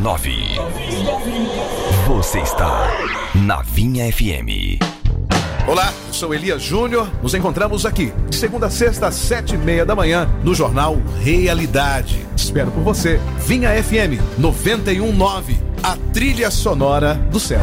9. Você está na Vinha FM. Olá, eu sou Elias Júnior. Nos encontramos aqui, de segunda a sexta, às 7:30 da manhã, no Jornal Realidade. Espero por você. Vinha FM 91.9, a trilha sonora do céu.